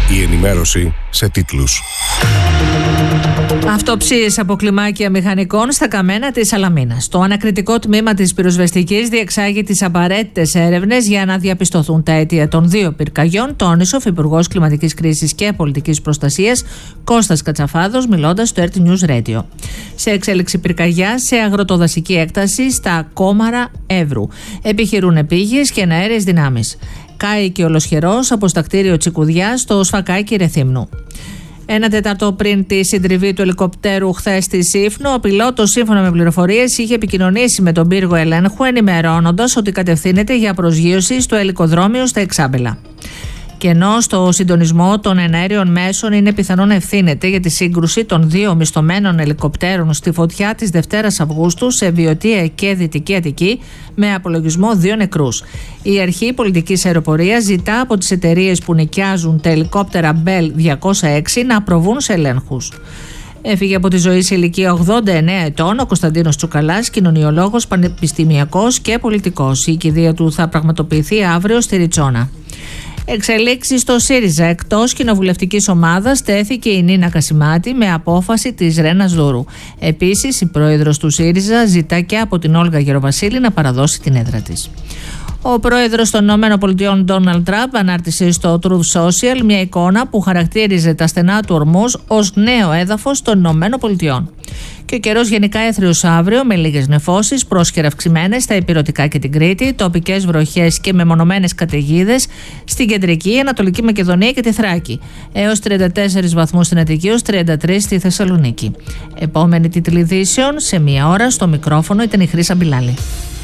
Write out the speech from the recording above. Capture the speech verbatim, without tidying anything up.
Η ενημέρωση σε τίτλους. Αυτοψίες από κλιμάκια μηχανικών στα καμένα της Σαλαμίνας. Το ανακριτικό τμήμα της πυροσβεστικής διεξάγει τις απαραίτητες έρευνες για να διαπιστωθούν τα αίτια των δύο πυρκαγιών, τόνισε ο Υφυπουργός Κλιματικής Κρίσης και Πολιτικής Προστασίας Κώστας Κατσαφάδος, μιλώντας στο Ερτ News Radio. Σε εξέλιξη πυρκαγιά σε αγροτοδασική έκταση στα Κόμαρα Εύρου. Επιχειρούν επίγειες και εναέρειες δυνάμεις. Κάει και ολοσχερός από στα κτίριο Τσικουδιά στο Σφακάκι Ρεθύμνου. Ένα τέταρτο πριν τη συντριβή του ελικοπτέρου χθες στη Σύφνο, ο πιλότος, σύμφωνα με πληροφορίες, είχε επικοινωνήσει με τον πύργο ελέγχου, ενημερώνοντας ότι κατευθύνεται για προσγείωση στο ελικοδρόμιο στα Εξάμπελα. Και ενώ στο συντονισμό των εναέριων μέσων είναι πιθανό να ευθύνεται για τη σύγκρουση των δύο μισθωμένων ελικοπτέρων στη φωτιά της Δευτέρας Αυγούστου σε Βιωτία και Δυτική Αττική, με απολογισμό δύο νεκρούς. Η Αρχή Πολιτικής Αεροπορίας ζητά από τις εταιρείες που νοικιάζουν τα ελικόπτερα Bell διακόσια έξι να προβούν σε ελέγχους. Έφυγε από τη ζωή σε ηλικία ογδόντα εννέα ετών ο Κωνσταντίνος Τσουκαλάς, κοινωνιολόγος, πανεπιστημιακός και πολιτικός. Η κηδεία του θα πραγματοποιηθεί αύριο στη Ριτσόνα. Εξελίξεις στο ΣΥΡΙΖΑ. Εκτός κοινοβουλευτικής ομάδας τέθηκε η Νίνα Κασιμάτη με απόφαση της Ρένας Δούρου. Επίσης, η πρόεδρος του ΣΥΡΙΖΑ ζητά και από την Όλγα Γεροβασίλη να παραδώσει την έδρα της. Ο πρόεδρος των ΗΠΑ, Ντόναλντ Τραμπ, ανάρτησε στο Truth Social μια εικόνα που χαρακτήριζε τα στενά του ορμούς ως νέο έδαφος των ΗΠΑ. Και ο καιρός γενικά έθριος αύριο, με λίγες νεφώσεις, πρόσχερα αυξημένες στα Ηπειρωτικά και την Κρήτη, τοπικές βροχές και μεμονωμένες καταιγίδες στην Κεντρική, Ανατολική Μακεδονία και τη Θράκη. Έως τριάντα τέσσερις βαθμούς στην Αττική, έως τριάντα τρεις στη Θεσσαλονίκη. Επόμενη τίτλη ειδήσεων, σε μία ώρα στο μικρόφωνο ήταν η Χρύσα Μπιλάλη.